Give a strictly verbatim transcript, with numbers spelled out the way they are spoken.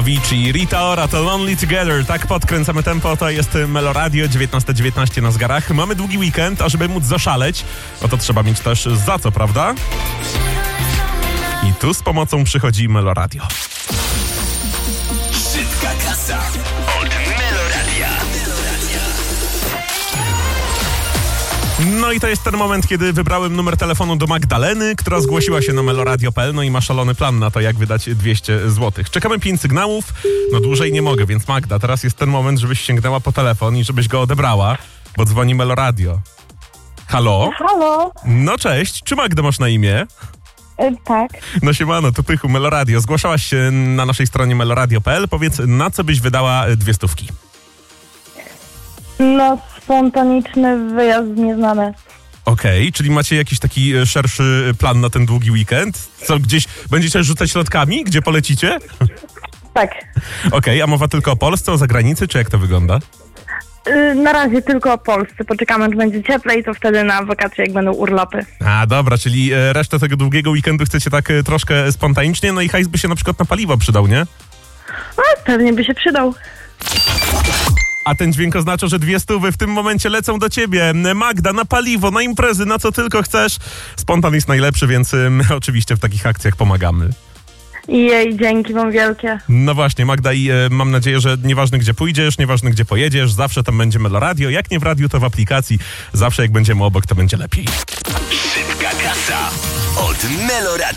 Avicii, Rita Ora, to Lonely Together. Tak podkręcamy tempo, to jest Meloradio, dziewiętnasta dziewiętnaście na zegarach. Mamy długi weekend, a żeby móc zaszaleć, no to trzeba mieć też za co, prawda? I tu z pomocą przychodzi Meloradio. Szybka kasa od Meloradia. No i to jest ten moment, kiedy wybrałem numer telefonu do Magdaleny, która zgłosiła się na meloradio kropka p l, no i ma szalony plan na to, jak wydać dwieście złotych. Czekamy pięć sygnałów, no dłużej nie mogę, więc Magda, teraz jest ten moment, żebyś sięgnęła po telefon i żebyś go odebrała, bo dzwoni Meloradio. Halo? Halo, No cześć, czy Magda masz na imię? y, tak. No siemano, to Pychu, Meloradio. Zgłaszałaś się na naszej stronie meloradio kropka p l. Powiedz, na co byś wydała dwie stówki? No, spontaniczny wyjazd w nieznane. Okej, okay, czyli macie jakiś taki e, szerszy plan na ten długi weekend? Co, gdzieś będziecie rzucać lotkami? Gdzie polecicie? Tak. Okej, okay, a mowa tylko o Polsce, o zagranicy, czy jak to wygląda? Y, na razie tylko o Polsce. Poczekamy, aż będzie cieplej, to wtedy na wakacje, jak będą urlopy. A, dobra, czyli e, resztę tego długiego weekendu chcecie tak e, troszkę spontanicznie, no i hajs by się na przykład na paliwo przydał, nie? No, pewnie by się przydał. A ten dźwięk oznacza, że dwie stówy w tym momencie lecą do ciebie. Magda, na paliwo, na imprezy, na co tylko chcesz. Spontan jest najlepszy, więc my oczywiście w takich akcjach pomagamy. Jej, dzięki wam wielkie. No właśnie, Magda, i e, mam nadzieję, że nieważne gdzie pójdziesz, nieważne gdzie pojedziesz, zawsze tam będzie Meloradio. Jak nie w radiu, to w aplikacji. Zawsze jak będziemy obok, to będzie lepiej. Szybka kasa od Meloradia.